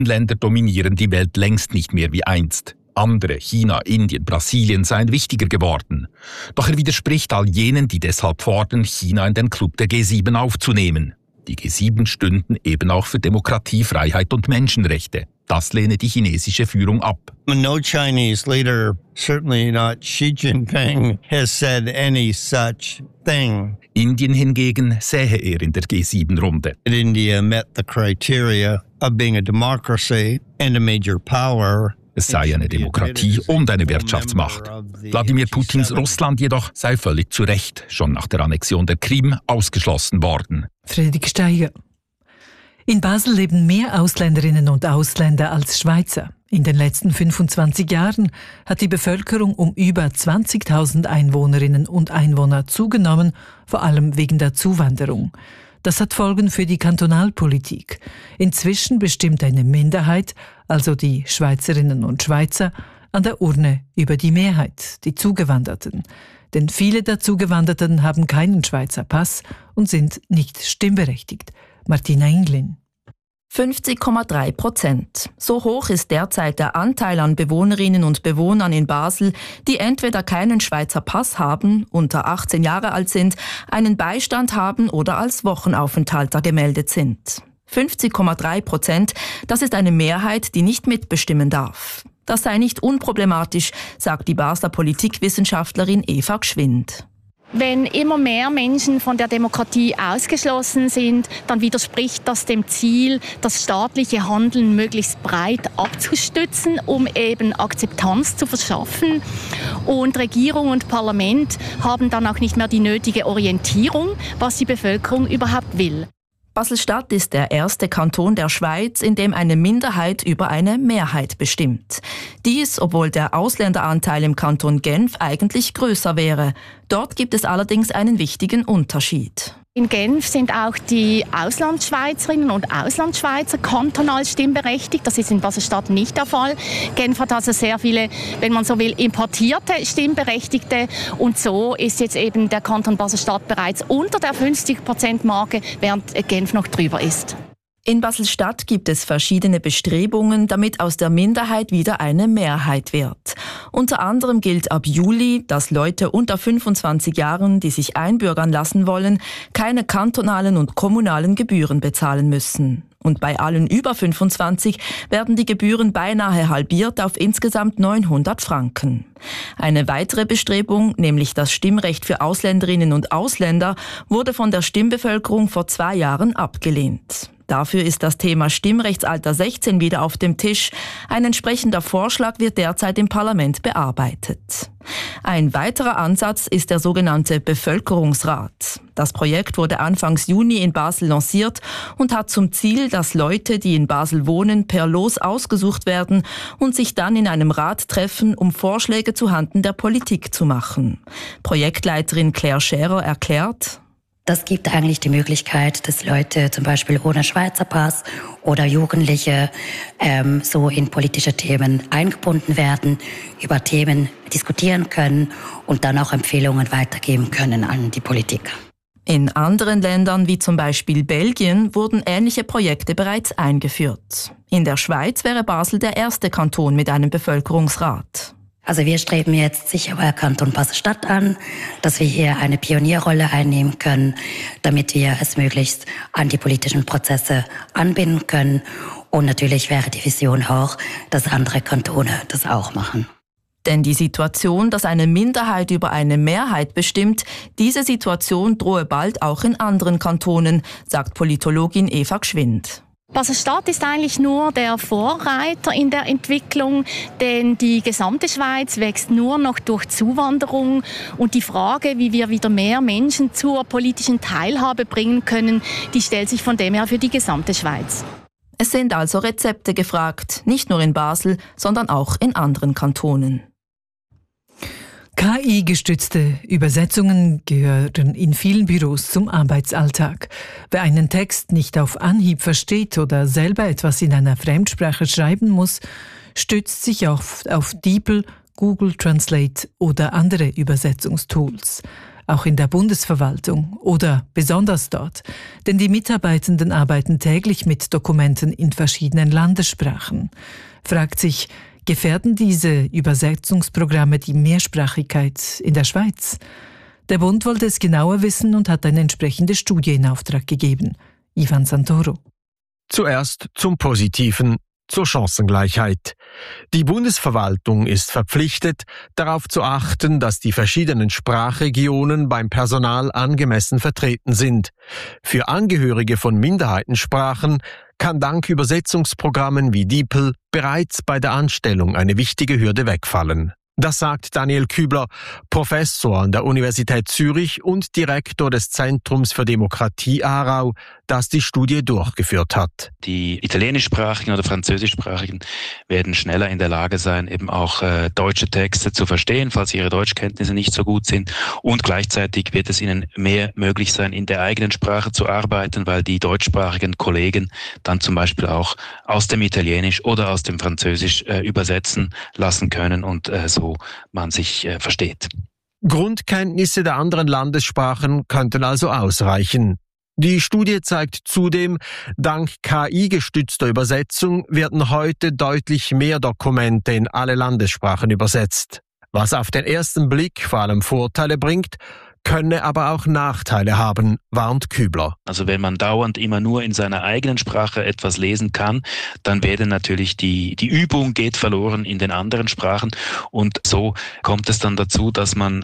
Länder dominieren die Welt längst nicht mehr wie einst. Andere, China, Indien, Brasilien, seien wichtiger geworden. Doch er widerspricht all jenen, die deshalb fordern, China in den Club der G7 aufzunehmen. Die G7 stünden eben auch für Demokratie, Freiheit und Menschenrechte. Das lehne die chinesische Führung ab. No Chinese leader, certainly not Xi Jinping, has said any such thing. Indien hingegen sähe er in der G7-Runde. India met the criteria of being a democracy and a major power. Es sei eine Demokratie und eine Wirtschaftsmacht. Wladimir Putins Russland jedoch sei völlig zu Recht schon nach der Annexion der Krim ausgeschlossen worden. Friedrich Steiger. In Basel leben mehr Ausländerinnen und Ausländer als Schweizer. In den letzten 25 Jahren hat die Bevölkerung um über 20.000 Einwohnerinnen und Einwohner zugenommen, vor allem wegen der Zuwanderung. Das hat Folgen für die Kantonalpolitik. Inzwischen bestimmt eine Minderheit, also die Schweizerinnen und Schweizer, an der Urne über die Mehrheit, die Zugewanderten. Denn viele der Zugewanderten haben keinen Schweizer Pass und sind nicht stimmberechtigt. Martina Inglin. 50,3%. So hoch ist derzeit der Anteil an Bewohnerinnen und Bewohnern in Basel, die entweder keinen Schweizer Pass haben, unter 18 Jahre alt sind, einen Beistand haben oder als Wochenaufenthalter gemeldet sind. 50,3%, das ist eine Mehrheit, die nicht mitbestimmen darf. Das sei nicht unproblematisch, sagt die Basler Politikwissenschaftlerin Eva Gschwind. Wenn immer mehr Menschen von der Demokratie ausgeschlossen sind, dann widerspricht das dem Ziel, das staatliche Handeln möglichst breit abzustützen, um eben Akzeptanz zu verschaffen. Und Regierung und Parlament haben dann auch nicht mehr die nötige Orientierung, was die Bevölkerung überhaupt will. Basel-Stadt ist der erste Kanton der Schweiz, in dem eine Minderheit über eine Mehrheit bestimmt. Dies, obwohl der Ausländeranteil im Kanton Genf eigentlich größer wäre. Dort gibt es allerdings einen wichtigen Unterschied. In Genf sind auch die Auslandschweizerinnen und Auslandschweizer kantonal stimmberechtigt. Das ist in Basel-Stadt nicht der Fall. Genf hat also sehr viele, wenn man so will, importierte Stimmberechtigte. Und so ist jetzt eben der Kanton Basel-Stadt bereits unter der 50%-Marke, während Genf noch drüber ist. In Basel-Stadt gibt es verschiedene Bestrebungen, damit aus der Minderheit wieder eine Mehrheit wird. Unter anderem gilt ab Juli, dass Leute unter 25 Jahren, die sich einbürgern lassen wollen, keine kantonalen und kommunalen Gebühren bezahlen müssen. Und bei allen über 25 werden die Gebühren beinahe halbiert auf insgesamt 900 Franken. Eine weitere Bestrebung, nämlich das Stimmrecht für Ausländerinnen und Ausländer, wurde von der Stimmbevölkerung vor 2 Jahren abgelehnt. Dafür ist das Thema Stimmrechtsalter 16 wieder auf dem Tisch. Ein entsprechender Vorschlag wird derzeit im Parlament bearbeitet. Ein weiterer Ansatz ist der sogenannte Bevölkerungsrat. Das Projekt wurde Anfangs Juni in Basel lanciert und hat zum Ziel, dass Leute, die in Basel wohnen, per Los ausgesucht werden und sich dann in einem Rat treffen, um Vorschläge zuhanden der Politik zu machen. Projektleiterin Claire Scherer erklärt: Das gibt eigentlich die Möglichkeit, dass Leute zum Beispiel ohne Schweizer Pass oder Jugendliche so in politische Themen eingebunden werden, über Themen diskutieren können und dann auch Empfehlungen weitergeben können an die Politik. In anderen Ländern, wie zum Beispiel Belgien, wurden ähnliche Projekte bereits eingeführt. In der Schweiz wäre Basel der erste Kanton mit einem Bevölkerungsrat. Also wir streben jetzt sicher bei Kanton Basel-Stadt an, dass wir hier eine Pionierrolle einnehmen können, damit wir es möglichst an die politischen Prozesse anbinden können. Und natürlich wäre die Vision auch, dass andere Kantone das auch machen. Denn die Situation, dass eine Minderheit über eine Mehrheit bestimmt, diese Situation drohe bald auch in anderen Kantonen, sagt Politologin Eva Gschwind. Basel-Stadt ist eigentlich nur der Vorreiter in der Entwicklung, denn die gesamte Schweiz wächst nur noch durch Zuwanderung. Und die Frage, wie wir wieder mehr Menschen zur politischen Teilhabe bringen können, die stellt sich von dem her für die gesamte Schweiz. Es sind also Rezepte gefragt, nicht nur in Basel, sondern auch in anderen Kantonen. KI-gestützte Übersetzungen gehören in vielen Büros zum Arbeitsalltag. Wer einen Text nicht auf Anhieb versteht oder selber etwas in einer Fremdsprache schreiben muss, stützt sich auf DeepL, Google Translate oder andere Übersetzungstools. auch in der Bundesverwaltung oder besonders dort, denn die Mitarbeitenden arbeiten täglich mit Dokumenten in verschiedenen Landessprachen. Fragt sich, gefährden diese Übersetzungsprogramme die Mehrsprachigkeit in der Schweiz? Der Bund wollte es genauer wissen und hat eine entsprechende Studie in Auftrag gegeben. Ivan Santoro. Zuerst zum Positiven, zur Chancengleichheit. Die Bundesverwaltung ist verpflichtet, darauf zu achten, dass die verschiedenen Sprachregionen beim Personal angemessen vertreten sind. Für Angehörige von Minderheitensprachen kann dank Übersetzungsprogrammen wie DeepL bereits bei der Anstellung eine wichtige Hürde wegfallen. Das sagt Daniel Kübler, Professor an der Universität Zürich und Direktor des Zentrums für Demokratie Aarau, das die Studie durchgeführt hat. Die italienischsprachigen oder französischsprachigen werden schneller in der Lage sein, eben auch deutsche Texte zu verstehen, falls ihre Deutschkenntnisse nicht so gut sind. Und gleichzeitig wird es ihnen mehr möglich sein, in der eigenen Sprache zu arbeiten, weil die deutschsprachigen Kollegen dann zum Beispiel auch aus dem Italienisch oder aus dem Französisch übersetzen lassen können und so man sich versteht. Grundkenntnisse der anderen Landessprachen könnten also ausreichen. Die Studie zeigt zudem, dank KI-gestützter Übersetzung werden heute deutlich mehr Dokumente in alle Landessprachen übersetzt. Was auf den ersten Blick vor allem Vorteile bringt, könne aber auch Nachteile haben, warnt Kübler. Also wenn man dauernd immer nur in seiner eigenen Sprache etwas lesen kann, dann werden natürlich die Übung geht verloren in den anderen Sprachen und so kommt es dann dazu, dass man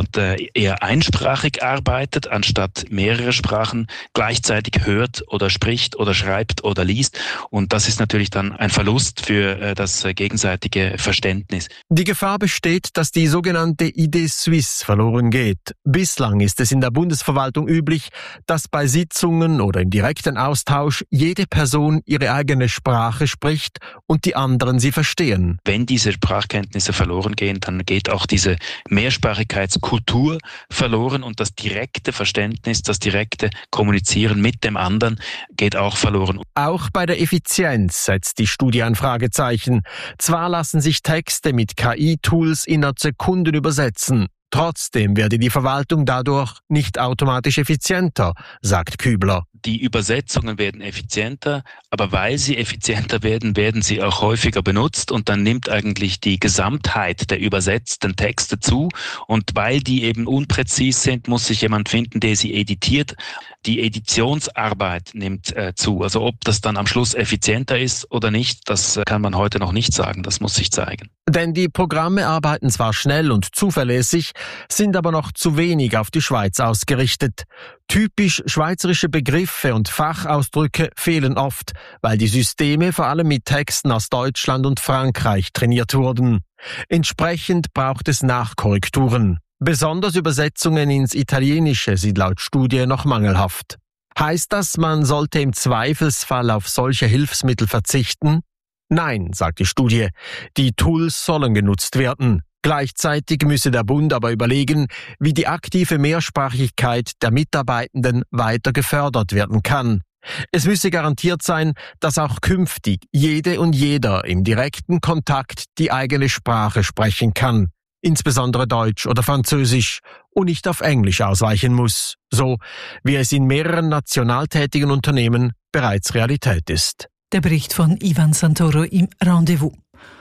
eher einsprachig arbeitet, anstatt mehrere Sprachen gleichzeitig hört oder spricht oder schreibt oder liest und das ist natürlich dann ein Verlust für das gegenseitige Verständnis. Die Gefahr besteht, dass die sogenannte Idée Suisse verloren geht. Bislang ist es in der Bundesverwaltung üblich, dass bei Sitzungen oder im direkten Austausch jede Person ihre eigene Sprache spricht und die anderen sie verstehen. Wenn diese Sprachkenntnisse verloren gehen, dann geht auch diese Mehrsprachigkeitskultur verloren und das direkte Verständnis, das direkte Kommunizieren mit dem anderen geht auch verloren. Auch bei der Effizienz setzt die Studie ein Fragezeichen. Zwar lassen sich Texte mit KI-Tools innerhalb Sekunden übersetzen. Trotzdem werde die Verwaltung dadurch nicht automatisch effizienter, sagt Kübler. Die Übersetzungen werden effizienter, aber weil sie effizienter werden, werden sie auch häufiger benutzt und dann nimmt eigentlich die Gesamtheit der übersetzten Texte zu und weil die eben unpräzis sind, muss sich jemand finden, der sie editiert. Die Editionsarbeit nimmt zu. Also ob das dann am Schluss effizienter ist oder nicht, das kann man heute noch nicht sagen, das muss sich zeigen. Denn die Programme arbeiten zwar schnell und zuverlässig, sind aber noch zu wenig auf die Schweiz ausgerichtet. Typisch schweizerische Begriffe und Fachausdrücke fehlen oft, weil die Systeme vor allem mit Texten aus Deutschland und Frankreich trainiert wurden. Entsprechend braucht es Nachkorrekturen. Besonders Übersetzungen ins Italienische sind laut Studie noch mangelhaft. Heißt das, man sollte im Zweifelsfall auf solche Hilfsmittel verzichten? Nein, sagt die Studie. Die Tools sollen genutzt werden. Gleichzeitig müsse der Bund aber überlegen, wie die aktive Mehrsprachigkeit der Mitarbeitenden weiter gefördert werden kann. Es müsse garantiert sein, dass auch künftig jede und jeder im direkten Kontakt die eigene Sprache sprechen kann, insbesondere Deutsch oder Französisch, und nicht auf Englisch ausweichen muss, so wie es in mehreren national tätigen Unternehmen bereits Realität ist. Der Bericht von Ivan Santoro im Rendezvous.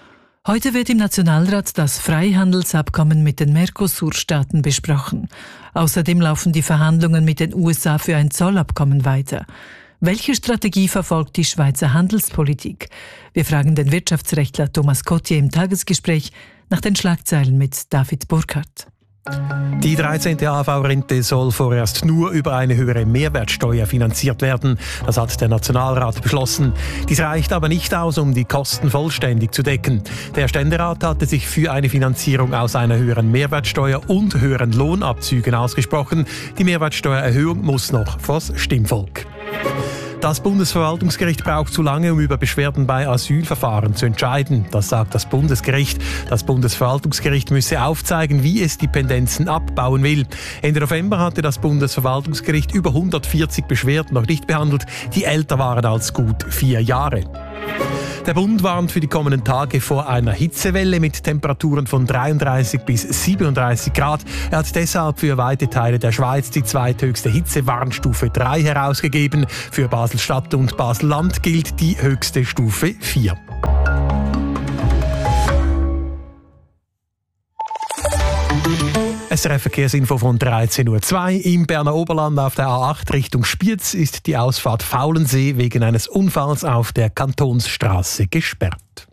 Heute wird im Nationalrat das Freihandelsabkommen mit den Mercosur-Staaten besprochen. Außerdem laufen die Verhandlungen mit den USA für ein Zollabkommen weiter. Welche Strategie verfolgt die Schweizer Handelspolitik? Wir fragen den Wirtschaftsrechtler Thomas Cottier im Tagesgespräch nach den Schlagzeilen mit David Burkhardt. Die 13. AHV-Rente soll vorerst nur über eine höhere Mehrwertsteuer finanziert werden. Das hat der Nationalrat beschlossen. Dies reicht aber nicht aus, um die Kosten vollständig zu decken. Der Ständerat hatte sich für eine Finanzierung aus einer höheren Mehrwertsteuer und höheren Lohnabzügen ausgesprochen. Die Mehrwertsteuererhöhung muss noch vors Stimmvolk. Das Bundesverwaltungsgericht braucht zu lange, um über Beschwerden bei Asylverfahren zu entscheiden. Das sagt das Bundesgericht. Das Bundesverwaltungsgericht müsse aufzeigen, wie es die Pendenzen abbauen will. Ende November hatte das Bundesverwaltungsgericht über 140 Beschwerden noch nicht behandelt, die älter waren als gut 4 Jahre. Der Bund warnt für die kommenden Tage vor einer Hitzewelle mit Temperaturen von 33 bis 37 Grad. Er hat deshalb für weite Teile der Schweiz die zweithöchste Hitzewarnstufe 3 herausgegeben. Für Basel-Stadt und Basel-Land gilt die höchste Stufe 4. SRF Verkehrsinfo von 13.02 Uhr. Im Berner Oberland auf der A8 Richtung Spiez ist die Ausfahrt Faulensee wegen eines Unfalls auf der Kantonsstraße gesperrt.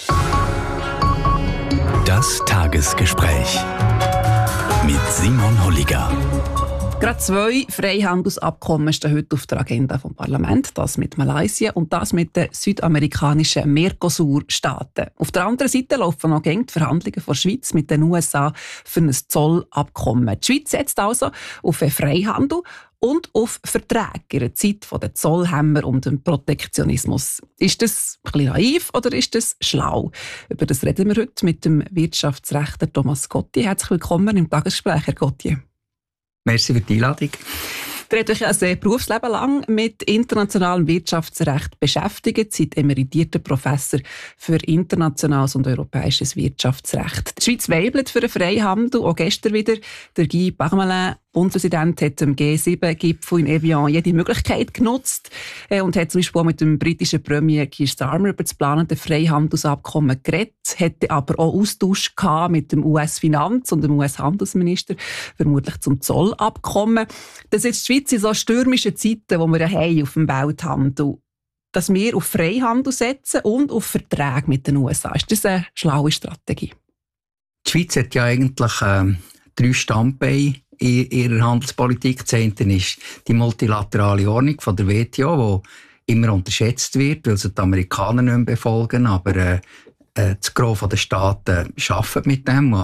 Das Tagesgespräch mit Simon Holliger. Gerade 2 Freihandelsabkommen stehen heute auf der Agenda vom Parlament. Das mit Malaysia und das mit den südamerikanischen Mercosur-Staaten. Auf der anderen Seite laufen noch die Verhandlungen von der Schweiz mit den USA für ein Zollabkommen. Die Schweiz setzt also auf einen Freihandel und auf Verträge in der Zeit der Zollhämmer und dem Protektionismus. Ist das ein bisschen naiv oder ist das schlau? Über das reden wir heute mit dem Wirtschaftsrechtler Thomas Gotti. Herzlich willkommen im Tagesgespräch, Herr Gotti. Merci für die Einladung. Ihr habt euch ein Berufsleben lang mit internationalem Wirtschaftsrecht beschäftigt, seid emeritierter Professor für internationales und europäisches Wirtschaftsrecht. Die Schweiz weibelt für den Freihandel, auch gestern wieder. Der Guy Parmelin, Bundespräsident, hat am G7-Gipfel in Evian jede Möglichkeit genutzt und hat zum Beispiel auch mit dem britischen Premier Keir Starmer über das geplante Freihandelsabkommen geredet, hatte aber auch Austausch gehabt mit dem US-Finanz- und dem US-Handelsminister, vermutlich zum Zollabkommen. Das ist die Schweiz in so stürmischen Zeiten, die wir haben auf dem Welthandel, dass wir auf Freihandel setzen und auf Verträge mit den USA. Ist das eine schlaue Strategie? Die Schweiz hat ja eigentlich 3 Standbeine in ihrer Handelspolitik. Das eine ist die multilaterale Ordnung von der WTO, die immer unterschätzt wird, weil sie die Amerikaner nicht mehr befolgen. Aber das Gros der Staaten arbeitet mit dem.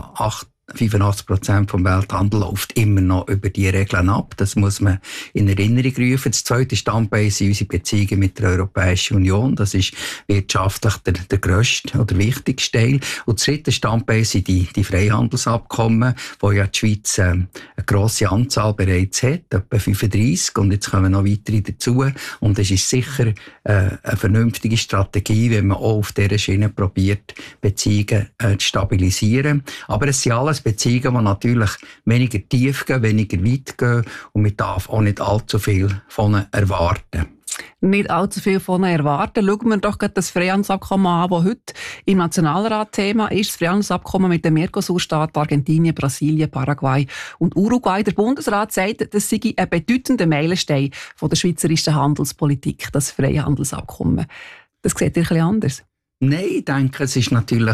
85% vom Welthandel läuft immer noch über die Regeln ab. Das muss man in Erinnerung rufen. Das zweite Standbein sind unsere Beziehungen mit der Europäischen Union. Das ist wirtschaftlich der grösste oder wichtigste Teil. Und das dritte Standbein sind die Freihandelsabkommen, wo ja die Schweiz eine grosse Anzahl bereits hat, etwa 35. Und jetzt kommen noch weitere dazu. Und es ist sicher eine vernünftige Strategie, wenn man auch auf dieser Schiene probiert, Beziehungen zu stabilisieren. Aber es sind alles Beziehungen, die natürlich weniger tief gehen, weniger weit gehen und man darf auch nicht allzu viel von ihnen erwarten. Nicht allzu viel von ihnen erwarten. Schauen wir doch gerade das Freihandelsabkommen an, das heute im Nationalrat Thema ist. Das Freihandelsabkommen mit den Mercosur-Staaten Argentinien, Brasilien, Paraguay und Uruguay. Der Bundesrat sagt, das sei ein bedeutender Meilenstein von der schweizerischen Handelspolitik, das Freihandelsabkommen. Das sieht ihr ein bisschen anders? Nein, ich denke, es ist natürlich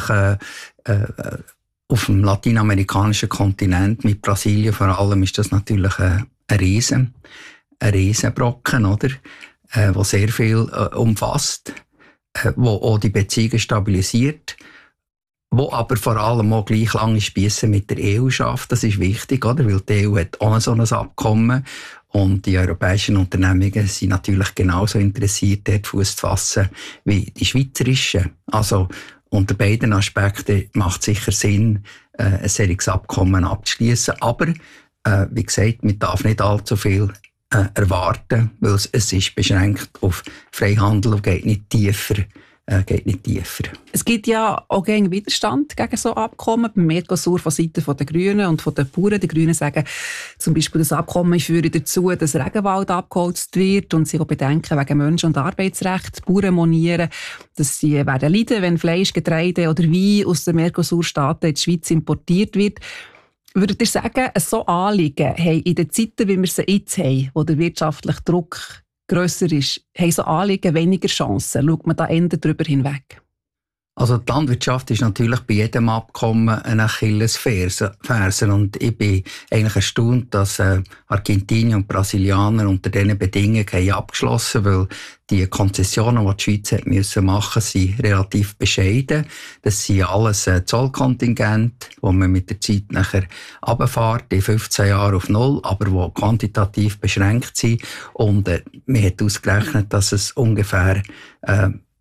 auf dem lateinamerikanischen Kontinent, mit Brasilien vor allem, ist das natürlich ein Riesenbrocken, oder? Wo sehr viel umfasst, wo auch die Beziehungen stabilisiert, wo aber vor allem auch gleich lange Spiesse mit der EU schafft. Das ist wichtig, oder? Weil die EU hat auch so ein Abkommen und die europäischen Unternehmungen sind natürlich genauso interessiert, dort Fuß zu fassen wie die schweizerischen. Also unter beiden Aspekten macht es sicher Sinn, ein solches Abkommen abzuschließen. Aber, wie gesagt, man darf nicht allzu viel erwarten, weil es ist beschränkt auf Freihandel und geht nicht tiefer. Es gibt ja auch gegen Widerstand gegen so Abkommen. Beim Mercosur von Seiten der Grünen und von den Bauern. Die Grünen sagen zum Beispiel, das Abkommen führe dazu, dass Regenwald abgeholzt wird und sie auch Bedenken wegen Menschen- und Arbeitsrecht. Die Bauern monieren, dass sie werden leiden, wenn Fleisch, Getreide oder Wein aus den Mercosur-Staaten in die Schweiz importiert wird. Würdet ihr sagen, so Anliegen haben in den Zeiten, wie wir sie jetzt haben, wo der wirtschaftliche Druck grösser ist, haben so Anliegen weniger Chancen? Schaut man da eher darüber hinweg? Also die Landwirtschaft ist natürlich bei jedem Abkommen ein Achillesferse. Und ich bin eigentlich erstaunt, dass Argentinier und Brasilianer unter diesen Bedingungen haben abgeschlossen, weil die Konzessionen, die die Schweiz hat müssen machen, sind relativ bescheiden. Das sind alles Zollkontingente, die man mit der Zeit nachher runterfährt, in 15 Jahren auf 0, aber die quantitativ beschränkt sind. Und man hat ausgerechnet, dass es ungefähr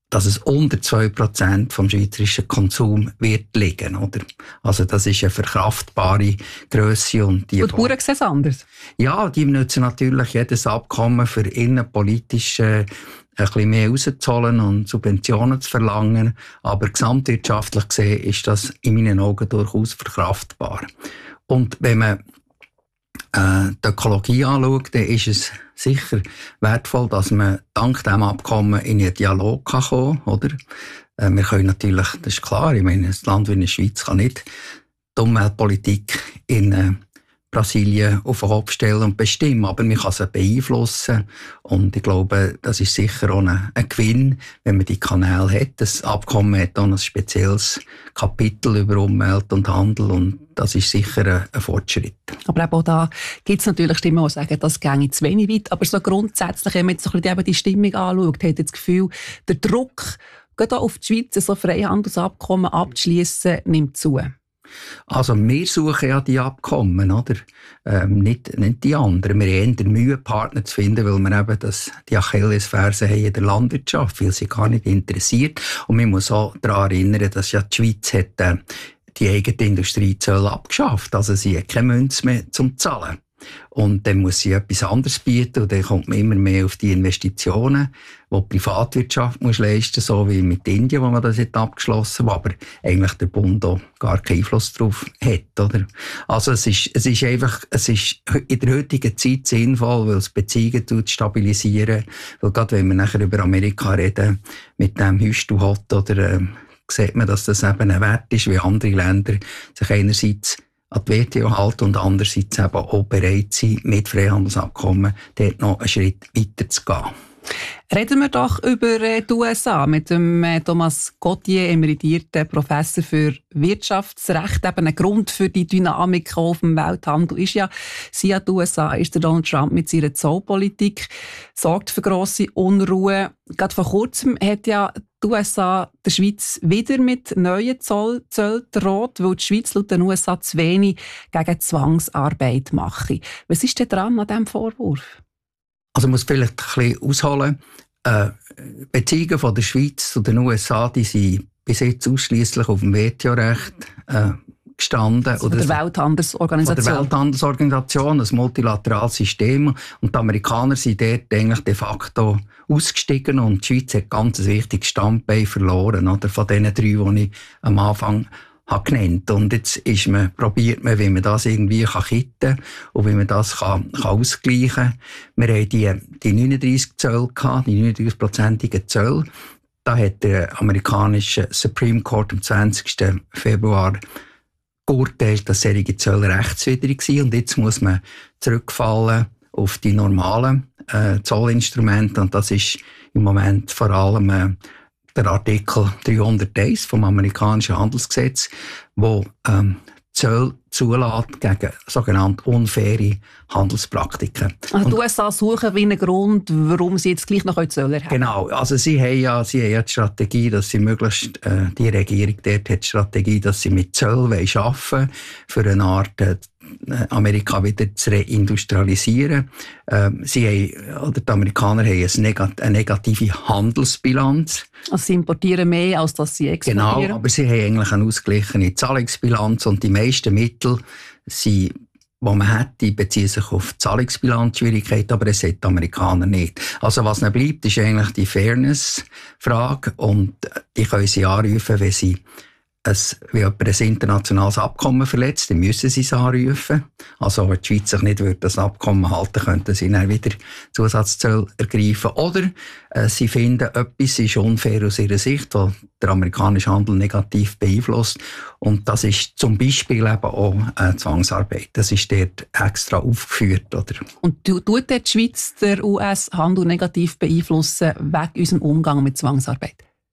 dass es unter 2% vom schweizerischen Konsum wird liegen, oder? Also das ist eine verkraftbare Grösse. Und die Bauern sehen es anders? Ja, die nutzen natürlich jedes Abkommen für innenpolitisch ein bisschen mehr rauszuholen und Subventionen zu verlangen. Aber gesamtwirtschaftlich gesehen ist das in meinen Augen durchaus verkraftbar. Und wenn man die Ökologie anschaut, dann ist es sicher wertvoll, dass man dank diesem Abkommen in einen Dialog kommen kann, oder? Wir können natürlich, das ist klar, ich meine, ein Land wie in der Schweiz kann nicht die Umweltpolitik in Brasilien auf den Kopf stellen und bestimmen, aber man kann sie beeinflussen und ich glaube, das ist sicher auch ein Gewinn, wenn man die Kanäle hat. Das Abkommen hat auch ein spezielles Kapitel über Umwelt und Handel und das ist sicher ein Fortschritt. Aber eben auch da gibt es natürlich Stimmen, die sagen, das ginge zu wenig weit, aber so grundsätzlich, wenn man jetzt so ein bisschen die Stimmung anschaut, hat das Gefühl, der Druck, gerade auch auf die Schweiz so Freihandelsabkommen abzuschließen, nimmt zu. Also wir suchen ja die Abkommen, oder? Nicht die anderen. Wir haben eher Mühe, Partner zu finden, weil wir eben die Achillesferse haben in der Landwirtschaft, weil sie gar nicht interessiert. Und man muss auch daran erinnern, dass ja die Schweiz hat, die eigene Industriezölle abgeschafft. Also sie hat keine Münze mehr zum Zahlen. Und dann muss sie etwas anderes bieten und dann kommt man immer mehr auf die Investitionen, die die Privatwirtschaft muss leisten, so wie mit Indien, wo man das jetzt abgeschlossen hat, aber eigentlich der Bund auch gar keinen Einfluss darauf hat, oder? Also es ist in der heutigen Zeit sinnvoll, weil es Beziehungen stabilisieren, weil gerade wenn wir nachher über Amerika reden, mit dem Hüst und Hot, oder sieht man, dass das eben ein Wert ist, wie andere Länder sich einerseits an die WTO halten und andererseits eben auch bereit sind, mit Freihandelsabkommen dort noch einen Schritt weiter zu gehen. Reden wir doch über die USA mit dem Thomas Gauthier, emeritierten Professor für Wirtschaftsrecht. Eben ein Grund für die Dynamik auf dem Welthandel ist ja, seit die USA ist der Donald Trump mit seiner Zollpolitik sorgt für grosse Unruhe. Gerade vor kurzem hat ja die USA der Schweiz wieder mit neuen Zöllen droht, weil die Schweiz laut den USA zu wenig gegen Zwangsarbeit mache. Was ist denn dran an diesem Vorwurf? Also ich muss vielleicht ein bisschen ausholen. Beziehungen von der Schweiz zu den USA, die sind bis jetzt ausschliesslich auf dem WTO-Recht gestanden. Von der Welthandelsorganisation. Von der Welthandelsorganisation, ein multilaterales System. Und die Amerikaner sind dort eigentlich de facto ausgestiegen und die Schweiz hat ganz ein wichtiges Standbein verloren, oder? Von den 3, die ich am Anfang habe genannt. Und jetzt probiert man, wie man das irgendwie kitten kann und wie man das kann ausgleichen kann. Wir haben die 39 Zölle gehabt, die 39-prozentigen Zölle. Da hat der amerikanische Supreme Court am 20. Februar geurteilt, dass solche Zölle rechtswidrig sind. Und jetzt muss man zurückfallen auf die normalen Zollinstrumente. Und das ist im Moment vor allem der Artikel 301 vom amerikanischen Handelsgesetz, wo Zölle zulässt gegen sogenannte unfaire Handelspraktiken. Also die USA suchen wie einen Grund, warum sie jetzt gleich noch Zölle haben. Genau, also sie haben ja die Strategie, dass sie möglichst, die Regierung dort hat die Strategie, dass sie mit Zöllen arbeiten wollen, für eine Art Amerika wieder zu reindustrialisieren. Die Amerikaner haben eine negative Handelsbilanz. Also sie importieren mehr, als dass sie exportieren? Genau, aber sie haben eigentlich eine ausgeglichene Zahlungsbilanz und die meisten Mittel, die man hat, die beziehen sich auf Zahlungsbilanzschwierigkeiten, aber es hat die Amerikaner nicht. Also was noch bleibt, ist eigentlich die Fairness-Frage und die können sie anrufen, wenn jemand ein internationales Abkommen verletzt, dann müssen sie es anrufen. Also wenn die Schweiz sich nicht das Abkommen halten, könnten sie dann wieder Zusatzzölle ergreifen. Oder sie finden, etwas ist unfair aus ihrer Sicht, weil der amerikanische Handel negativ beeinflusst. Und das ist zum Beispiel eben auch Zwangsarbeit. Das ist dort extra aufgeführt. Oder? Und tut die Schweiz den US-Handel negativ beeinflussen wegen unserem Umgang mit Zwangsarbeit?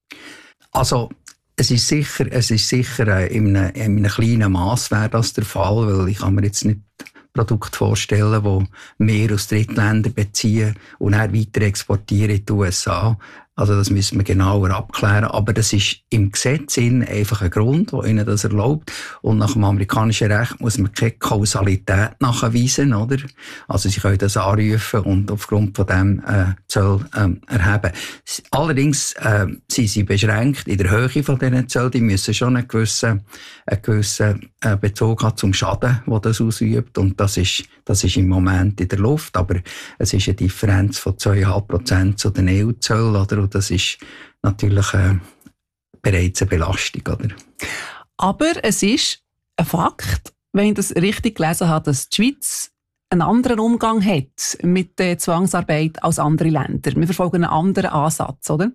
Also Es ist sicher in einem kleinen Maß wäre das der Fall, weil ich kann mir jetzt nicht Produkte vorstellen, die wir aus Drittländern beziehen und dann weiter exportieren in die USA. Also das müssen wir genauer abklären. Aber das ist im Gesetz einfach ein Grund, der ihnen das erlaubt. Und nach dem amerikanischen Recht muss man keine Kausalität nachweisen, oder? Also sie können das anrufen und aufgrund von dem Zoll erheben. Allerdings sind sie beschränkt in der Höhe von diesen Zöllen. Die müssen schon einen gewissen Bezug haben zum Schaden, den das ausübt. Und das ist im Moment in der Luft. Aber es ist eine Differenz von 2,5% zu den EU-Zöllen, oder? Und das ist natürlich bereits eine Belastung, oder? Aber es ist ein Fakt, wenn ich das richtig gelesen habe, dass die Schweiz einen anderen Umgang hat mit der Zwangsarbeit als andere Länder. Wir verfolgen einen anderen Ansatz, oder?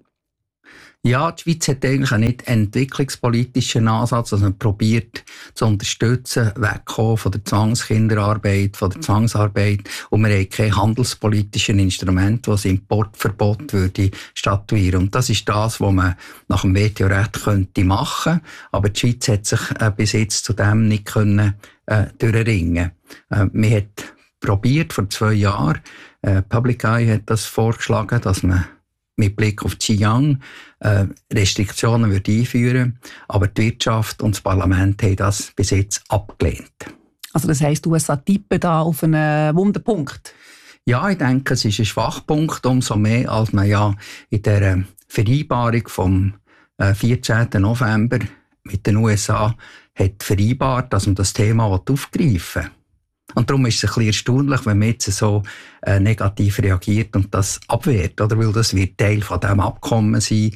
Ja, die Schweiz hat eigentlich einen nicht entwicklungspolitischen Ansatz, also man probiert zu unterstützen, wegkommen von der Zwangskinderarbeit, von der Zwangsarbeit, und wir haben kein handelspolitisches Instrument, das das Importverbot würde statuieren. Und das ist das, was man nach dem WTO-Recht könnte machen, aber die Schweiz hat sich bis jetzt zu dem nicht können durchringen. Man hat probiert vor 2 Jahren, Public Eye hat das vorgeschlagen, dass man mit Blick auf Xinjiang Restriktionen einführen würde. Aber die Wirtschaft und das Parlament haben das bis jetzt abgelehnt. Also das heisst, die USA tippen da auf einen Wunderpunkt? Ja, ich denke, es ist ein Schwachpunkt, umso mehr, als man ja in der Vereinbarung vom 14. November mit den USA hat vereinbart, dass man das Thema aufgreifen will. Und darum ist es ein bisschen erstaunlich, wenn man jetzt so negativ reagiert und das abwehrt, oder? Weil das wird Teil von dem Abkommen sein,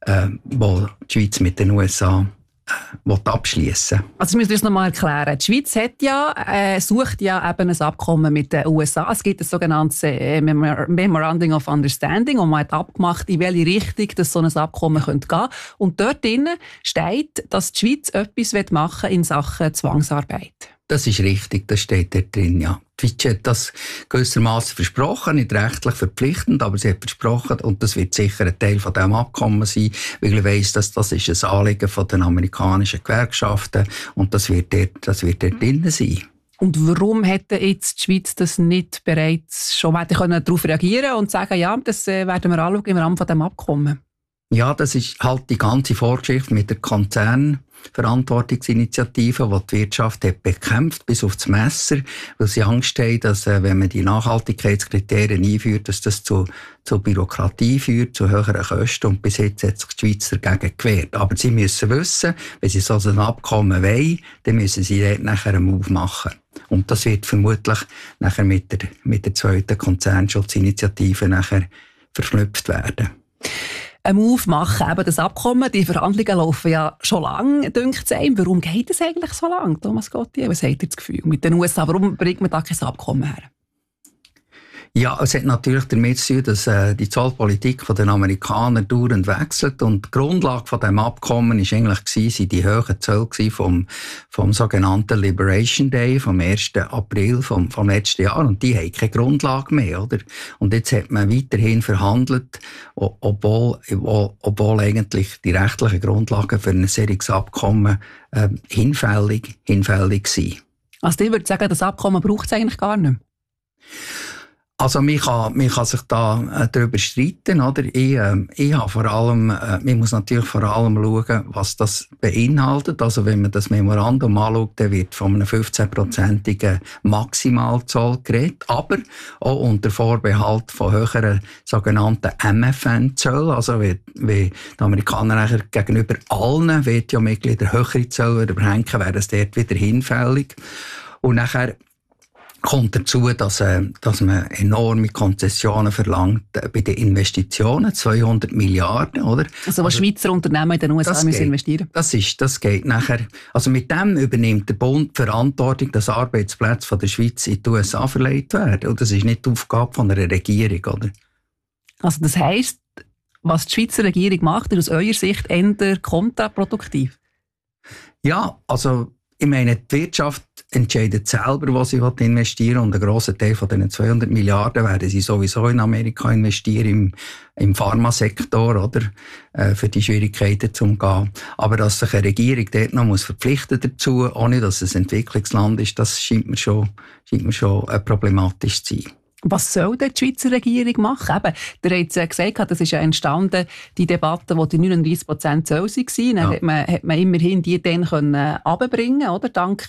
wo die Schweiz mit den USA abschließen will. Also, das müssen wir uns noch mal erklären. Die Schweiz sucht ja eben ein Abkommen mit den USA. Es gibt ein sogenanntes Memorandum of Understanding, und man hat abgemacht, in welche Richtung das so ein Abkommen gehen könnte. Und dort drin steht, dass die Schweiz etwas machen will in Sachen Zwangsarbeit. Das ist richtig, das steht dort drin, ja. Die Schweiz hat das gewissermaßen versprochen, nicht rechtlich verpflichtend, aber sie hat versprochen, und das wird sicher ein Teil von diesem Abkommen sein, weil ich weiss, dass das ist ein Anliegen von den amerikanischen Gewerkschaften, und das wird dort drin sein. Und warum hätte jetzt die Schweiz das nicht bereits schon darauf reagieren und sagen, ja, das werden wir anschauen im Rahmen von diesem Abkommen? Ja, das ist halt die ganze Vorgeschichte mit der Konzernverantwortungsinitiative, die die Wirtschaft hat bekämpft bis aufs Messer, weil sie Angst haben, dass wenn man die Nachhaltigkeitskriterien einführt, dass das zu Bürokratie führt, zu höheren Kosten. Und bis jetzt hat sich die Schweiz dagegen gewehrt. Aber sie müssen wissen, wenn sie so ein Abkommen wollen, dann müssen sie dort nachher einen Move machen. Und das wird vermutlich nachher mit der zweiten Konzernschutzinitiative nachher verknüpft werden. Ein Move machen, eben das Abkommen, die Verhandlungen laufen ja schon lange, dünkt es einem. Warum geht es eigentlich so lange, Thomas Gotti? Was habt ihr das Gefühl mit den USA? Warum bringt man da kein Abkommen her? Ja, es hat natürlich damit zu tun, dass die Zollpolitik der Amerikaner dauernd wechselt, und die Grundlage von dem Abkommen ist eigentlich sind die hohen Zölle vom sogenannten Liberation Day, vom 1. April vom letzten Jahr, und die haben keine Grundlage mehr, oder? Und jetzt hat man weiterhin verhandelt, obwohl eigentlich die rechtlichen Grundlagen für ein solches Abkommen hinfällig sind. Also ich würde sagen, das Abkommen braucht es eigentlich gar nicht mehr. Also, man kann sich da darüber streiten, oder? Ich habe vor allem, man muss natürlich vor allem schauen, was das beinhaltet. Also, wenn man das Memorandum anschaut, dann wird von einem 15%igen Maximalzoll geredet, aber auch unter Vorbehalt von höheren sogenannten MFN-Zöllen. Also, wie die Amerikaner nachher gegenüber allen WTO-Mitgliedern höhere Zölle überhängen, wäre das dort wieder hinfällig. Und nachher kommt dazu, dass man enorme Konzessionen verlangt bei den Investitionen, 200 Milliarden, oder? Also was Schweizer Unternehmen in den USA müssen investieren? Das geht nachher. Also mit dem übernimmt der Bund die Verantwortung, dass Arbeitsplätze von der Schweiz in die USA verlegt werden. Und das ist nicht die Aufgabe von einer Regierung, oder? Also das heisst, was die Schweizer Regierung macht, ist aus eurer Sicht eher kontraproduktiv? Ja, also ich meine, die Wirtschaft entscheidet selber, wo sie investieren will. Und ein grosser Teil von diesen 200 Milliarden werden sie sowieso in Amerika investieren, im Pharmasektor, oder? Für die Schwierigkeiten zu umgehen. Aber dass sich eine Regierung dort noch verpflichten dazu, ohne dass es ein Entwicklungsland ist, das scheint mir schon problematisch zu sein. Was soll denn die Schweizer Regierung machen? Eben, der hat jetzt gesagt, das ist ja entstanden, die Debatte, wo die 39% Zoll waren. Dann hat man immerhin die dann runterbringen können, oder? Dank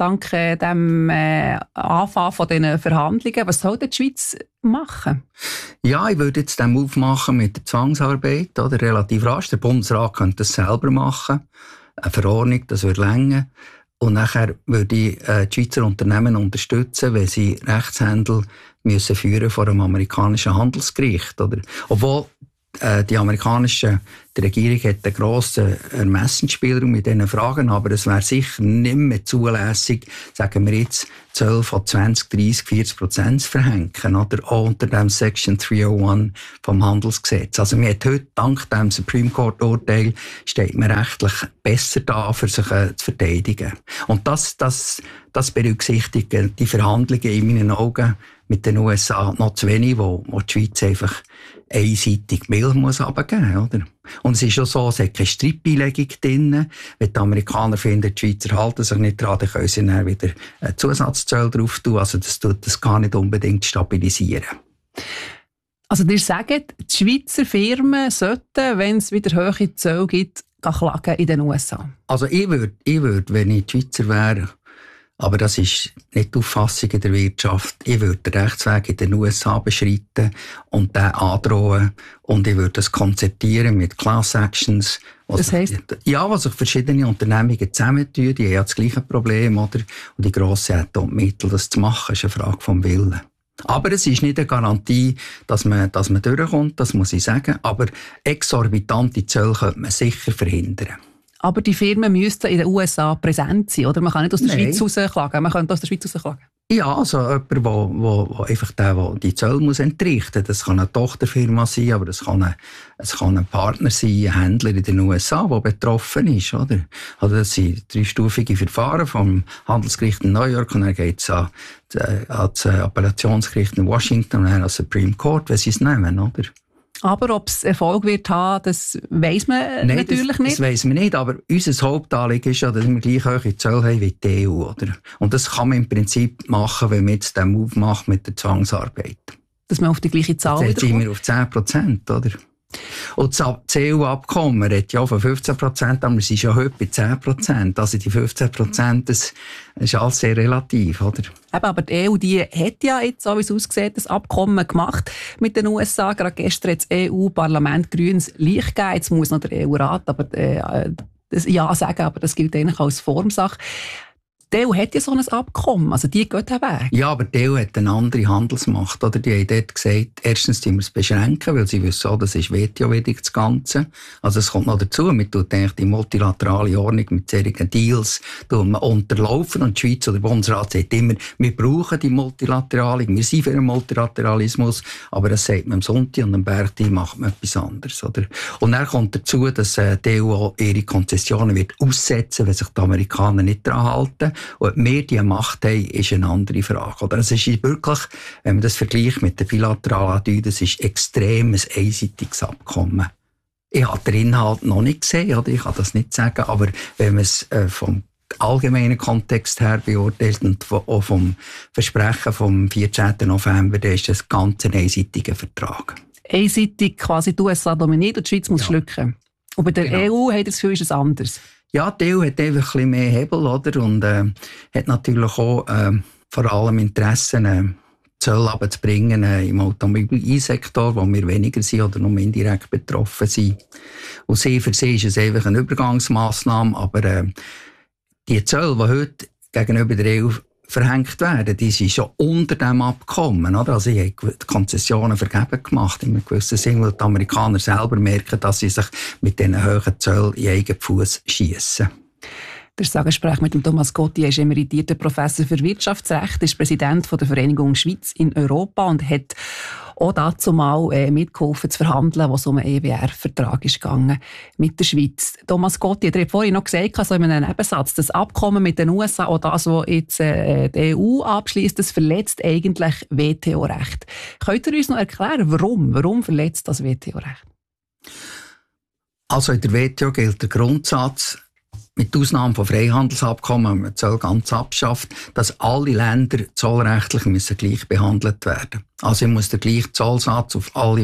dem Anfang von diesen Verhandlungen. Was soll denn die Schweiz machen? Ja, ich würde jetzt den Move machen mit der Zwangsarbeit, oder? Relativ rasch. Der Bundesrat könnte das selber machen. Eine Verordnung, das würde reichen. Und nachher würde ich die Schweizer Unternehmen unterstützen, wenn sie Rechtshändel müssen führen vor einem amerikanischen Handelsgericht. Oder? Obwohl die Regierung hat einen grossen Ermessensspielraum mit diesen Fragen, aber es wäre sicher nicht mehr zulässig, sagen wir jetzt, Zölle von 20, 30, 40% zu verhängen, oder? Auch unter dem Section 301 vom Handelsgesetz. Also man hat heute, dank dem Supreme Court Urteil, steht man rechtlich besser da, für sich zu verteidigen. Und das berücksichtigen die Verhandlungen in meinen Augen mit den USA noch zu wenig, wo die Schweiz einfach einseitig Milch muss runtergeben, oder? Und es ist schon so, es hat keine Streitbeilegung drin. Wenn die Amerikaner finden, die Schweizer halten sich nicht dran, dann können sie dann wieder Zusatzzölle drauf tun. Also das tut das gar nicht unbedingt stabilisieren. Also ihr sagt, die Schweizer Firmen sollten, wenn es wieder hohe Zölle gibt, klagen in den USA? Also ich würde, wenn ich die Schweizer wäre, aber das ist nicht die Auffassung in der Wirtschaft. Ich würde den Rechtsweg in den USA beschreiten und den androhen. Und ich würde das konzertieren mit Class Actions. Das heisst? Ja, was sich verschiedene Unternehmungen zusammentun. Die haben ja das gleiche Problem, oder? Und die Grossen haben die Mittel, das zu machen. Das ist eine Frage vom Willen. Aber es ist nicht eine Garantie, dass man durchkommt, das muss ich sagen. Aber exorbitante Zölle könnte man sicher verhindern. Aber die Firmen müssten in den USA präsent sein, oder? Man kann nicht aus der Schweiz rausklagen. Man könnte aus der Schweiz rausklagen. Ja, also jemand, der einfach der die Zölle muss entrichten muss. Das kann eine Tochterfirma sein, aber es kann ein Partner sein, ein Händler in den USA, der betroffen ist, oder? Also das sind 3-stufige Verfahren vom Handelsgericht in New York und dann geht es an das Appellationsgericht in Washington und dann an das Supreme Court, wenn sie es nehmen, oder? Aber ob es Erfolg wird haben, das weiss man natürlich nicht. Das weiss man nicht, aber unser Hauptanliegen ist ja, dass wir gleich hohe Zölle haben wie die EU, oder? Und das kann man im Prinzip machen, wenn man jetzt den Move macht mit der Zwangsarbeit. Dass man auf die gleiche Zahl wiederkommt? Jetzt sind wir auf 10%, oder? Und das EU-Abkommen redet ja von 15%, aber wir sind schon heute bei 10%. Also die 15%, das ist alles sehr relativ, oder? Aber die EU, die hat ja jetzt, so wie es aussieht, das Abkommen gemacht mit den USA. Gerade gestern hat das EU-Parlament grünes Licht gegeben. Jetzt muss noch der EU-Rat das Ja sagen, aber das gilt eigentlich als Formsache. Die EU hat ja so ein Abkommen, also die geht den Weg. Ja, aber die EU hat eine andere Handelsmacht, oder? Die haben dort gesagt, erstens müssen wir es beschränken, weil sie wissen, das ist WTO-würdig, das Ganze. Also es kommt noch dazu, man tut eigentlich die multilaterale Ordnung mit solchen Deals unterlaufen und die Schweiz oder der Bundesrat sagt immer, wir brauchen die Multilaterale, wir sind für den Multilateralismus, aber das sagt man am Sonntag und am Bergtag macht man etwas anderes, oder? Und dann kommt dazu, dass die EU auch ihre Konzessionen wird aussetzen, wenn sich die Amerikaner nicht daran halten. Und wir die Macht haben, ist eine andere Frage. Oder? Es ist wirklich, wenn man das vergleicht mit der bilateralen Adü, das ist extrem ein einseitiges Abkommen. Ich habe den Inhalt noch nicht gesehen, oder? Ich kann das nicht sagen, aber wenn man es vom allgemeinen Kontext her beurteilt und auch vom Versprechen vom 14. November, dann ist das ganz ein einseitiger Vertrag. Einseitig quasi die USA dominiert und die Schweiz muss schlucken. Und bei der EU hat das Gefühl, ist es anders. Ja, die EU hat einfach ein bisschen mehr Hebel, oder? Und hat natürlich auch vor allem Interesse, Zölle runterzubringen im Automobilsektor, wo wir weniger sind oder nur indirekt betroffen sind. Und für sie ist es einfach eine Übergangsmaßnahme, aber die Zölle, die heute gegenüber der EU verhängt werden, die sind schon unter dem Abkommen, oder? Also ich habe die Konzessionen vergeben gemacht, in einem gewissen Sinn, weil die Amerikaner selber merken, dass sie sich mit diesen hohen Zöllen in eigenen Fuß schiessen. Der Sagensprech mit dem Thomas Gotti, er ist emeritierter Professor für Wirtschaftsrecht, ist Präsident der Vereinigung Schweiz in Europa und hat auch dazu mal mitgeholfen zu verhandeln, was um einen EWR-Vertrag ist gegangen mit der Schweiz. Thomas Gotti, der hat vorhin noch gesagt, also in einem Nebensatz, das Abkommen mit den USA, auch das, was jetzt die EU abschließt, das verletzt eigentlich WTO-Recht. Könnt ihr uns noch erklären, warum? Warum verletzt das WTO-Recht? Also in der WTO gilt der Grundsatz, mit Ausnahme von Freihandelsabkommen, wenn man Zölle ganz abschafft, dass alle Länder zollrechtlich müssen gleich behandelt werden. Also ich muss den gleichen Zollsatz auf alle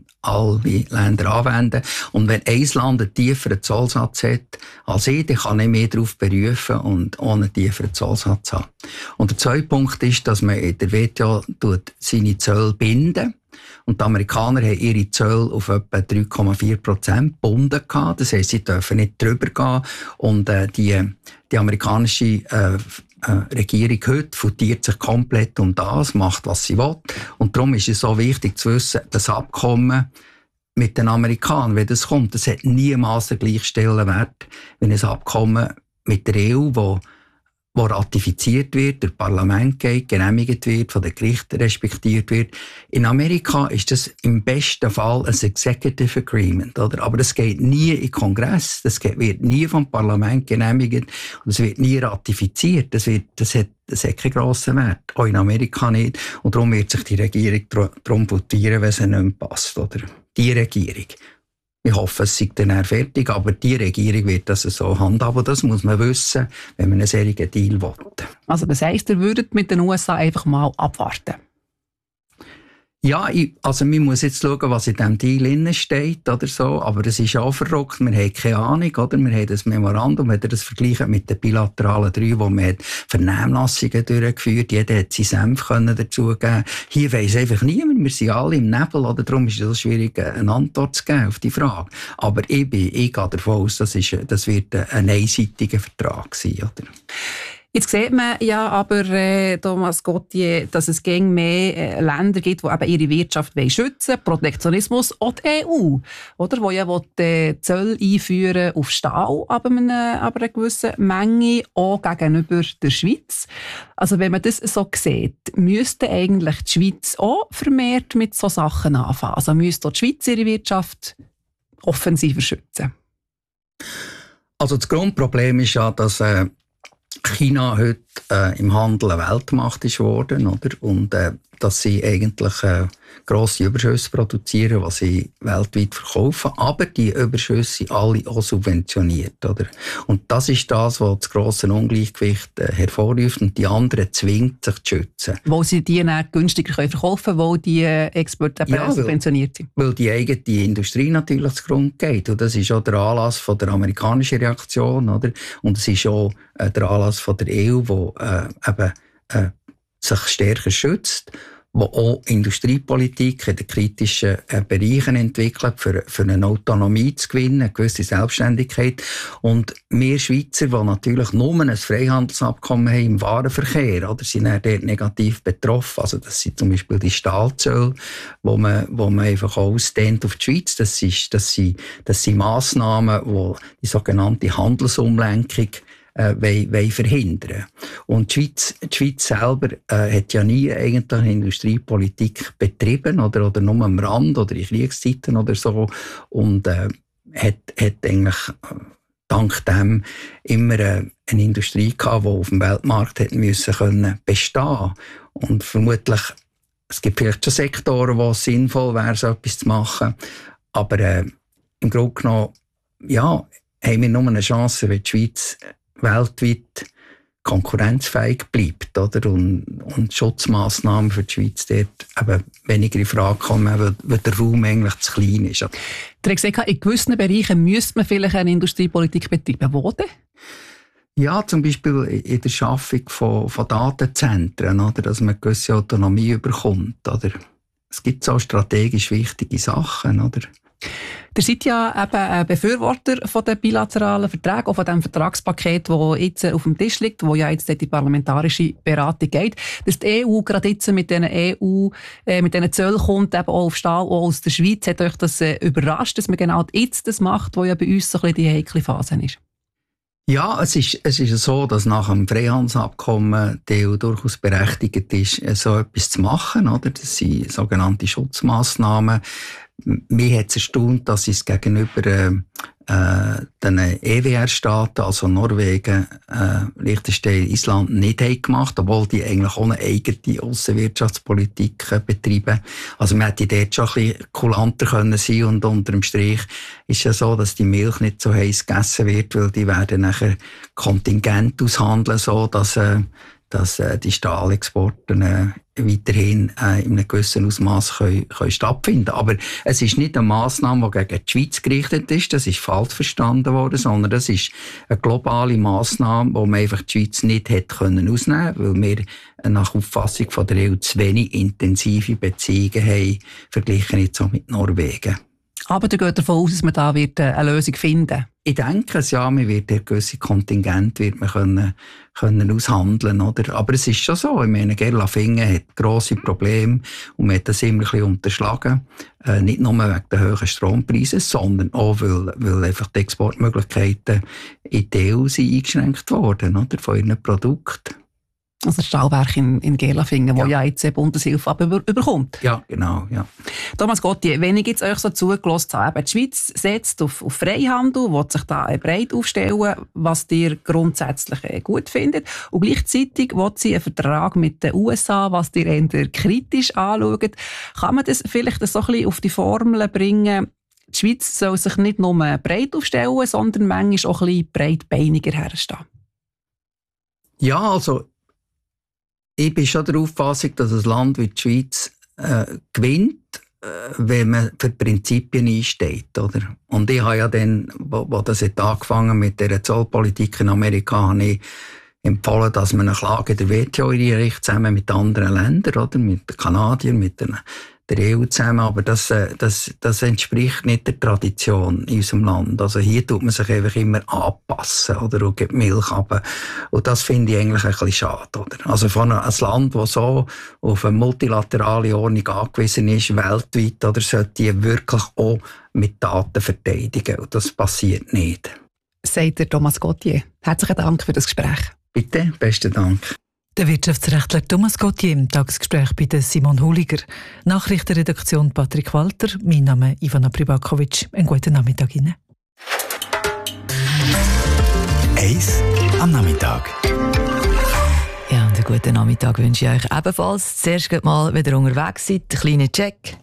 Länder anwenden. Und wenn ein Land einen tieferen Zollsatz hat als ich, dann kann ich mehr darauf berufen und ohne einen tieferen Zollsatz haben. Und der zweite Punkt ist, dass man in der WTO seine Zölle binden. Und die Amerikaner haben ihre Zölle auf etwa 3,4% gebunden gehabt. Das heisst, sie dürfen nicht drüber gehen. Und die amerikanische Regierung heute futiert sich komplett um das, macht, was sie will. Und darum ist es so wichtig zu wissen, das Abkommen mit den Amerikanern, wenn das kommt, das hat niemals den gleichen Stellenwert wie ein Abkommen mit der EU, wo ratifiziert wird, durch Parlament geht, genehmigt wird, von den Gerichten respektiert wird. In Amerika ist das im besten Fall ein Executive Agreement, oder? Aber das geht nie in Kongress, das wird nie vom Parlament genehmigt und es wird nie ratifiziert. Das hat keinen grossen Wert. Auch in Amerika nicht. Und darum wird sich die Regierung darum votieren, wenn es nicht mehr passt, oder? Die Regierung. Ich hoffe, es sei dann fertig, aber die Regierung wird das so handhaben. Das muss man wissen, wenn man einen solchen Deal will. Also das heisst, ihr würdet mit den USA einfach mal abwarten? Ja, also man muss jetzt schauen, was in diesem Deal drin steht oder so, aber es ist auch verrückt, wir haben keine Ahnung, oder? Wir haben das Memorandum, wenn ihr das vergleicht mit den bilateralen 3, wo man Vernehmlassungen durchgeführt, jeder hat seinen Senf dazugeben. Hier weiss einfach niemand, wir sind alle im Nebel, oder? Darum ist es so schwierig, eine Antwort zu geben auf die Frage. Aber ich gehe davon aus, das wird ein einseitiger Vertrag sein, oder? Jetzt sieht man ja aber, Thomas Gauthier, dass es gegen mehr Länder gibt, die eben ihre Wirtschaft schützen wollen, Protektionismus, auch die EU, oder? Wo ja Zölle einführen auf Stahl, aber eine gewisse Menge, auch gegenüber der Schweiz. Also wenn man das so sieht, müsste eigentlich die Schweiz auch vermehrt mit so Sachen anfangen. Also müsste auch die Schweiz ihre Wirtschaft offensiver schützen. Also das Grundproblem ist ja, dass China heute im Handel eine Weltmacht ist geworden, oder? Und dass sie eigentlich grosse Überschüsse produzieren, was sie weltweit verkaufen. Aber die Überschüsse sind alle auch subventioniert, oder? Und das ist das, was das grosse Ungleichgewicht hervorruft und die anderen zwingt, sich zu schützen. Wo sie die dann günstiger verkaufen können, weil die Exporte subventioniert sind. Weil die eigene Industrie natürlich zugrunde geht. Und das ist auch der Anlass von der amerikanischen Reaktion, oder? Und es ist auch der Anlass von der EU, die sich stärker schützt, wo auch Industriepolitik in den kritischen Bereichen entwickelt, für eine Autonomie zu gewinnen, eine gewisse Selbstständigkeit. Und wir Schweizer, die natürlich nur ein Freihandelsabkommen haben im Warenverkehr, oder, sind dann dort negativ betroffen. Also das sind zum Beispiel die Stahlzölle, wo man einfach ausdehnt auf die Schweiz. Das sind Massnahmen, die die sogenannte Handelsumlenkung verhindern. Und die Schweiz selber hat ja nie eigentlich eine Industriepolitik betrieben oder nur am Rand oder in Kriegszeiten oder so und hat eigentlich dank dem immer eine Industrie gehabt, die auf dem Weltmarkt hat müssen bestehen. Und vermutlich, es gibt vielleicht schon Sektoren, wo es sinnvoll wäre, so etwas zu machen, aber im Grunde genommen, ja, haben wir nur eine Chance, wenn die Schweiz weltweit konkurrenzfähig bleibt, oder? Und Schutzmaßnahmen für die Schweiz dort eben weniger in Frage kommen, weil der Raum eigentlich zu klein ist. Der hat gesagt, in gewissen Bereichen müsste man vielleicht eine Industriepolitik betreiben. Wo denn? Ja, zum Beispiel in der Schaffung von Datenzentren, oder? Dass man eine gewisse Autonomie bekommt, oder? Es gibt so strategisch wichtige Sachen, oder? Ihr seid ja eben ein Befürworter von den bilateralen Verträgen, auch von dem Vertragspaket, das jetzt auf dem Tisch liegt, wo ja jetzt die parlamentarische Beratung geht. Dass die EU gerade jetzt mit diesen Zöllen kommt, eben auch auf Stahl, auch aus der Schweiz, hat euch das überrascht, dass man genau jetzt das macht, wo ja bei uns so ein bisschen die heikle Phase ist? Ja, es ist so, dass nach dem Freihandelsabkommen die EU durchaus berechtigt ist, so etwas zu machen, oder? Das sind sogenannte Schutzmaßnahmen. Mich hat es erstaunt, dass sie es gegenüber den EWR-Staaten, also Norwegen, Liechtenstein, Island, nicht haben gemacht, obwohl die eigentlich auch eine eigene Aussenwirtschaftspolitik betreiben. Also man hätte dort schon ein bisschen kulanter können sein und unter dem Strich ist ja so, dass die Milch nicht so heiß gegessen wird, weil die werden nachher Kontingent aushandeln, so dass dass die Stahlexporte weiterhin in einem gewissen Ausmaß können stattfinden. Aber es ist nicht eine Massnahme, die gegen die Schweiz gerichtet ist. Das ist falsch verstanden worden, sondern das ist eine globale Massnahme, die man einfach die Schweiz nicht hätte ausnehmen können, weil wir nach Auffassung von der EU zu wenig intensive Beziehungen haben, verglichen jetzt so mit Norwegen. Aber du gehst davon aus, dass man da eine Lösung finden. Ich denke es, ja, man wird ein gewisses Kontingent können aushandeln, oder? Aber es ist schon so, ich meine, Gerlafingen hat grosse Probleme und man hat das immer ein bisschen unterschlagen. Nicht nur wegen der hohen Strompreise, sondern auch, weil einfach die Exportmöglichkeiten in die EU sind eingeschränkt worden, oder? Von ihren Produkten. Also das Stahlwerk in Gerlafingen, wo ja jetzt Bundeshilfe überkommt. Ja, genau, ja. Thomas Gottier, wenn ich jetzt euch so zugelassen habe, die Schweiz setzt auf Freihandel, will sich da breit aufstellen, was ihr grundsätzlich gut findet. Und gleichzeitig will sie einen Vertrag mit den USA, was ihr eher kritisch anschaut. Kann man das vielleicht so ein bisschen auf die Formel bringen, die Schweiz soll sich nicht nur breit aufstellen, sondern manchmal auch ein bisschen breitbeiniger herstehen? Ja, also ich bin schon der Auffassung, dass ein Land wie die Schweiz gewinnt, wenn man für Prinzipien einsteht, oder? Und ich habe ja dann, wo das hat angefangen mit der Zollpolitik in Amerika, habe ich empfohlen, dass man eine Klage der WTO einrichtet, zusammen mit anderen Ländern, oder? Mit den Kanadiern, mit der EU zusammen. Aber das entspricht nicht der Tradition in unserem Land. Also hier tut man sich einfach immer anpassen, oder? Und gibt Milch runter. Und das finde ich eigentlich ein bisschen schade, oder? Also von einem Land, das so auf eine multilaterale Ordnung angewiesen ist, weltweit, oder sollte die wirklich auch mit Taten verteidigen. Und das passiert nicht. Sagt der Thomas Gottier. Herzlichen Dank für das Gespräch. Bitte, besten Dank. Der Wirtschaftsrechtler Thomas Gottier im Tagesgespräch bei Simon Huliger. Nachrichtenredaktion Patrick Walter. Mein Name ist Ivana Pribakovic. Einen guten Nachmittag Ihnen. Eis am Nachmittag. Ja, und einen guten Nachmittag wünsche ich euch ebenfalls. Zuerst mal wieder unterwegs seid. Kleiner Check.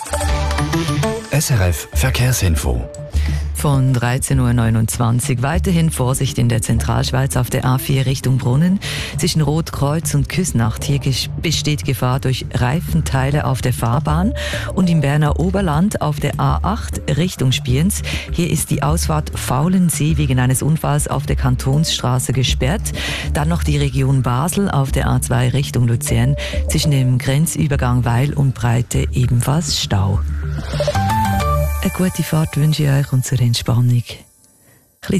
SRF Verkehrsinfo. Von 13.29 Uhr weiterhin Vorsicht in der Zentralschweiz auf der A4 Richtung Brunnen. Zwischen Rotkreuz und Küsnacht hier besteht Gefahr durch Reifenteile auf der Fahrbahn. Und im Berner Oberland auf der A8 Richtung Spiens. Hier ist die Ausfahrt Faulensee wegen eines Unfalls auf der Kantonsstraße gesperrt. Dann noch die Region Basel auf der A2 Richtung Luzern. Zwischen dem Grenzübergang Weil und Breite ebenfalls Stau. Eine gute Fahrt wünsche ich euch und zur Entspannung